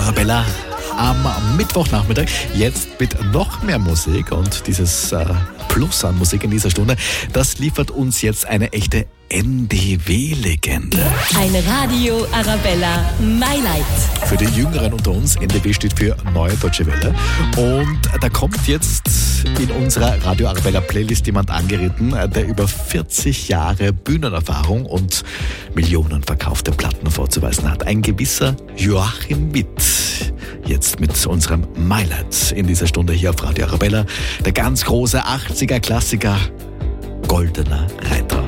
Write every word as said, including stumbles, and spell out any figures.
Arabella am Mittwochnachmittag. Jetzt mit noch mehr Musik und dieses äh, Plus an Musik in dieser Stunde, das liefert uns jetzt eine echte N D W-Legende. Ein Radio Arabella Mailight. Für die Jüngeren unter uns, N D W steht für Neue Deutsche Welle. Und da kommt jetzt in unserer Radio Arabella Playlist jemand angeritten, der über vierzig Jahre Bühnenerfahrung und Millionen verkaufte Platten vorzuweisen hat. Ein gewisser Joachim Witt. Jetzt mit unserem Mailight in dieser Stunde hier auf Radio Arabella. Der ganz große achtziger Klassiker Goldener Reiter.